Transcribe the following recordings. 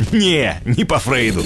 Не по Фрейду.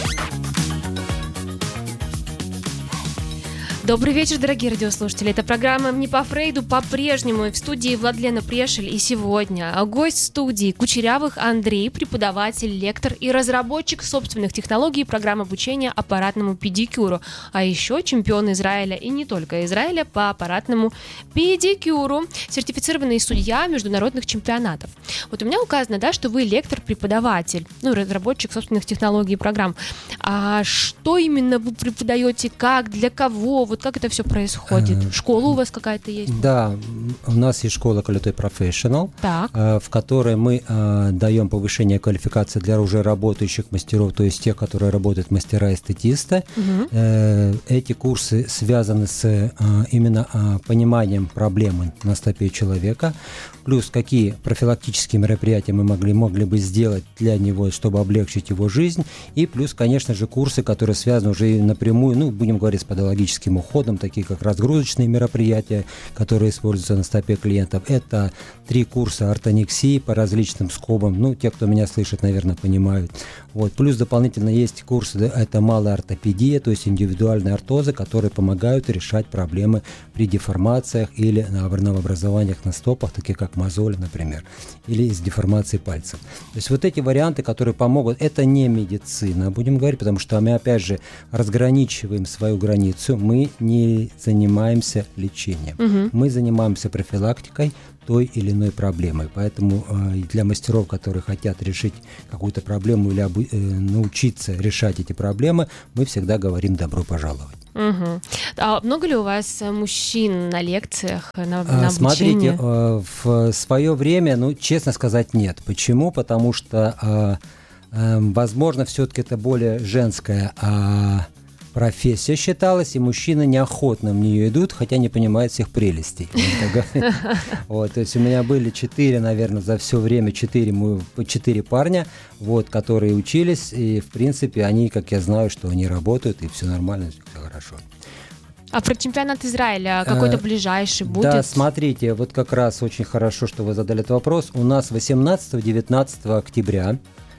Добрый вечер, дорогие радиослушатели. Это программа «Не по Фрейду» по-прежнему. В студии Владлена Прешель. И сегодня гость студии Кучерявых Андрей, преподаватель, лектор и разработчик собственных технологий программ обучения аппаратному педикюру. А еще чемпион Израиля и не только Израиля по аппаратному педикюру. Сертифицированный судья международных чемпионатов. Вот у меня указано, да, что вы лектор-преподаватель, разработчик собственных технологий и программ. А что именно вы преподаете, как, для кого? Вот как это все происходит? Школа у вас какая-то есть? Да, у нас есть школа Quality Professional, в которой мы даем повышение квалификации для уже работающих мастеров, то есть тех, которые работают мастера и статисты. Эти курсы связаны с именно пониманием проблемы на стопе человека, плюс какие профилактические мероприятия мы могли бы сделать для него, чтобы облегчить его жизнь, и плюс, конечно же, курсы, которые связаны уже напрямую, будем говорить, с патологическим уходом, такие как разгрузочные мероприятия, которые используются на стопе клиентов. Это 3 курса ортонексии по различным скобам, те, кто меня слышит, наверное, понимают. Плюс дополнительно есть курсы, это малая ортопедия, то есть индивидуальные ортозы, которые помогают решать проблемы при деформациях или новообразованиях на стопах, такие как мозоли, например, или из деформации пальцев. То есть вот эти варианты, которые помогут, это не медицина, будем говорить, потому что мы, опять же, разграничиваем свою границу, мы не занимаемся лечением, мы занимаемся профилактикой той или иной проблемой. Поэтому для мастеров, которые хотят решить какую-то проблему или научиться решать эти проблемы, мы всегда говорим «добро пожаловать». А много ли у вас мужчин на лекциях, на обучении? Смотрите, в свое время, честно сказать, нет. Почему? Потому что, возможно, все-таки это более женская профессия считалась, и мужчины неохотно в нее идут, хотя не понимают всех прелестей. То есть у меня были 4, наверное, за все время 4 парня, которые учились, и, в принципе, они, как я знаю, что они работают, и все нормально, все хорошо. А про чемпионат Израиля какой-то ближайший будет? Да, смотрите, как раз очень хорошо, что вы задали этот вопрос. У нас 18-19 октября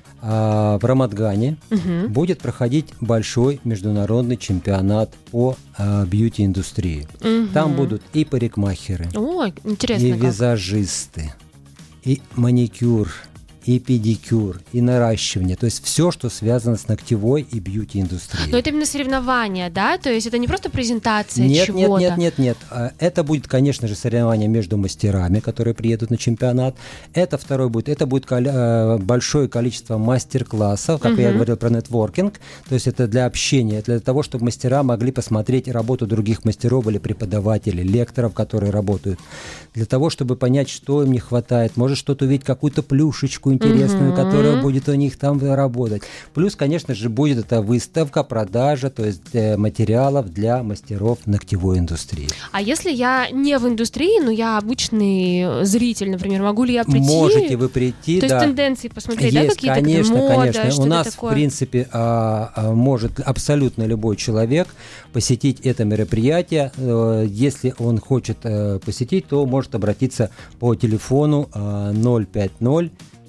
в Рамат-Гане будет проходить большой международный чемпионат по бьюти-индустрии. Там будут и парикмахеры, и визажисты, и маникюр, и педикюр, и наращивание. То есть все, что связано с ногтевой и бьюти-индустрией. Но это именно соревнования, да? То есть это не просто презентация чего-то? Нет. Это будет, конечно же, соревнование между мастерами, которые приедут на чемпионат. Это будет большое количество мастер-классов, как я говорил про нетворкинг. То есть это для общения, для того, чтобы мастера могли посмотреть работу других мастеров или преподавателей, лекторов, которые работают. Для того, чтобы понять, что им не хватает. Может что-то увидеть, какую-то плюшечку интересную, которая будет у них там работать. Плюс, конечно же, будет эта выставка, продажа, то есть материалов для мастеров ногтевой индустрии. А если я не в индустрии, но я обычный зритель, например, могу ли я прийти? Можете вы прийти, то да. есть тенденции посмотреть, есть, да, какие-то? Конечно, мода, конечно. У нас, в принципе, может абсолютно любой человек посетить это мероприятие. Если он хочет посетить, то может обратиться по телефону 050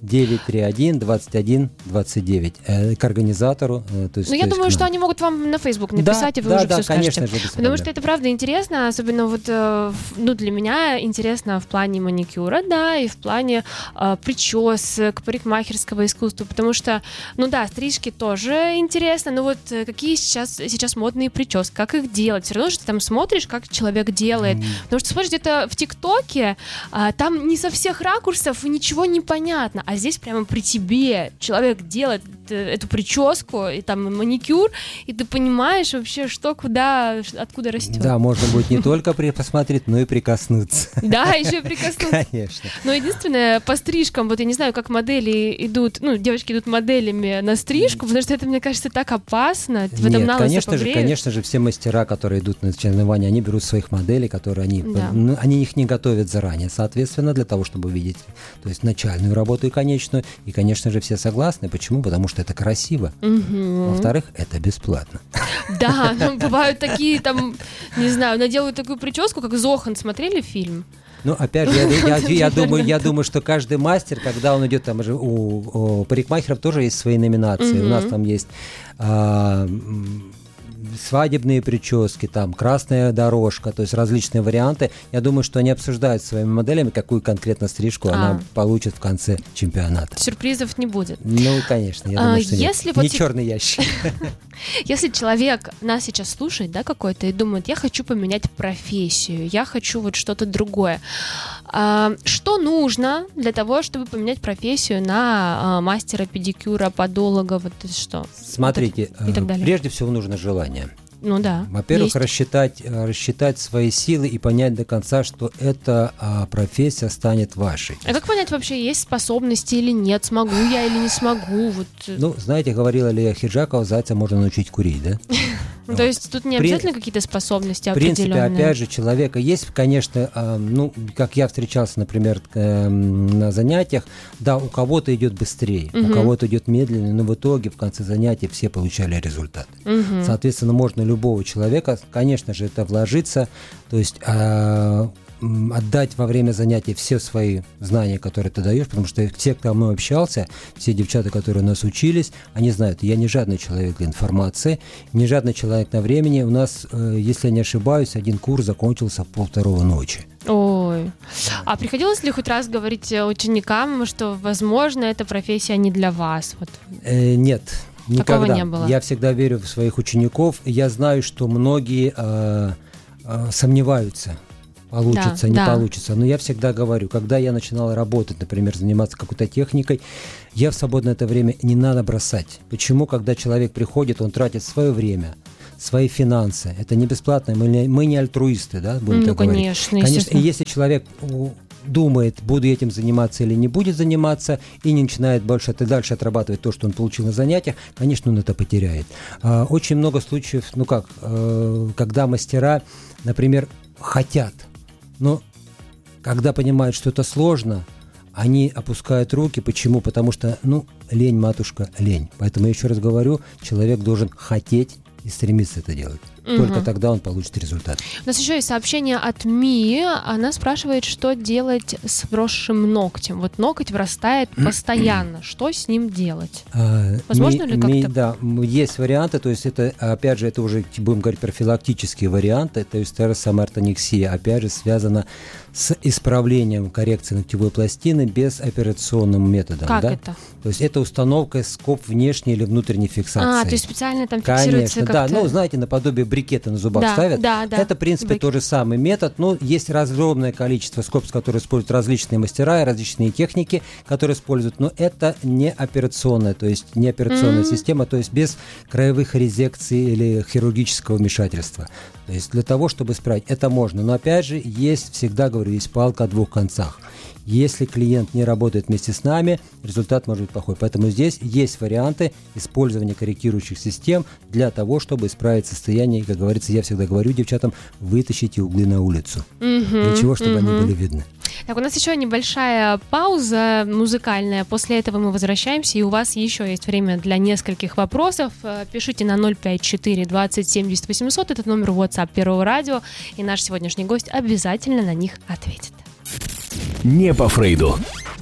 931 21 29 к организатору. Я думаю, что они могут вам на Facebook написать, и вы уже все скажете. Конечно же, потому что это правда интересно, особенно для меня интересно в плане маникюра, да, и в плане причесок, парикмахерского искусства, потому что, стрижки тоже интересно, но какие сейчас модные прически, как их делать? Все равно же ты там смотришь, как человек делает, потому что смотришь где-то в ТикТоке, там не со всех ракурсов и ничего не понятно, а здесь прямо при тебе человек делает эту прическу и там маникюр, и ты понимаешь вообще, что, куда, откуда растет. Да, можно будет не только посмотреть, но и прикоснуться. Да, еще и прикоснуться. Конечно. Но единственное, по стрижкам, я не знаю, как модели идут, девочки идут моделями на стрижку, потому что это, мне кажется, так опасно. В этом на лысо побреют. Конечно же, все мастера, которые идут на соревнования, они берут своих моделей, которые они их не готовят заранее, соответственно, для того, чтобы увидеть, то есть начальную работу и конечную. И, конечно же, все согласны. Почему? Потому что это красиво. Во-вторых, это бесплатно. Да, бывают такие, не знаю, наделают такую прическу, как Зохан. Смотрели фильм? Ну, опять же, я думаю, что каждый мастер, когда он идет, там же у парикмахеров тоже есть свои номинации. У нас там есть свадебные прически, там красная дорожка, то есть различные варианты. Я думаю, что они обсуждают с своими моделями, какую конкретно стрижку она получит в конце чемпионата. Сюрпризов не будет. Ну, конечно, я думаю, что нет. Не черный ящик. Если человек нас сейчас слушает, да, какой-то, и думает, я хочу поменять профессию, я хочу вот что-то другое. Что нужно для того, чтобы поменять профессию на мастера педикюра, подолога, вот что? Смотрите, вот прежде всего нужно желание. Ну да. Во-первых, рассчитать свои силы и понять до конца, что эта профессия станет вашей. А как понять вообще, есть способности или нет? Смогу я или не смогу? Вот. Ну, знаете, говорила Лия Хиджакова, зайца можно научить курить, да? То есть тут не обязательно какие-то способности определенные? В принципе, опять же, человека есть, конечно, ну, как я встречался, например, на занятиях, да, у кого-то идет быстрее, у кого-то идет медленнее, но в итоге в конце занятия все получали результат. Соответственно, можно любого человека, конечно же, это вложиться, то есть отдать во время занятий все свои знания, которые ты даешь, потому что те, кто мной общался, все девчата, которые у нас учились, они знают, я не жадный человек для информации, не жадный человек на времени. У нас, если я не ошибаюсь, один курс закончился в 1:30 ночи. Ой. А приходилось ли хоть раз говорить ученикам, что, возможно, эта профессия не для вас? Вот. Нет. Никогда. Такого не было. Я всегда верю в своих учеников. Я знаю, что многие сомневаются, получится, не получится. Но я всегда говорю, когда я начинал работать, например, заниматься какой-то техникой, я в свободное это время не надо бросать. Почему? Когда человек приходит, он тратит свое время, свои финансы. Это не бесплатно. Мы не альтруисты, да, будем так говорить. Конечно. И если человек думает, буду этим заниматься или не будет заниматься, и не начинает дальше отрабатывать то, что он получил на занятиях, конечно, он это потеряет. Очень много случаев, когда мастера, например, хотят, но когда понимают, что это сложно, они опускают руки. Почему? Потому что, лень, матушка, лень. Поэтому я еще раз говорю, человек должен хотеть и стремиться это делать. Только тогда он получит результат. У нас еще есть сообщение от Мии. Она спрашивает, что делать с вросшим ногтем. Вот ноготь врастает постоянно. Что с ним делать? Возможно ли как-то? Да, есть варианты. То есть это, опять же, это уже, будем говорить, профилактические варианты. То есть террасомартонексия, опять же, связана с исправлением коррекции ногтевой пластины без операционным методом. Как это? То есть это установка скоб внешней или внутренней фиксации. То есть специально там фиксируется как-то? Да. Знаете, наподобие брикеты на зубах ставят. Да. Это, в принципе, тот же самый метод, но есть огромное количество скоб, которые используют различные мастера и различные техники, которые используют, но это не операционная, то есть не операционная система, то есть без краевых резекций или хирургического вмешательства. То есть для того, чтобы исправить, это можно. Но опять же, всегда говорю, есть палка о двух концах. Если клиент не работает вместе с нами, результат может быть плохой. Поэтому здесь есть варианты использования корректирующих систем для того, чтобы исправить состояние. И, как говорится, я всегда говорю девчатам, вытащите углы на улицу. Для чего? Чтобы они были видны. Так, у нас еще небольшая пауза музыкальная. После этого мы возвращаемся, и у вас еще есть время для нескольких вопросов. Пишите на 054 20 70 800. Это номер WhatsApp Первого радио. И наш сегодняшний гость обязательно на них ответит. Не по Фрейду.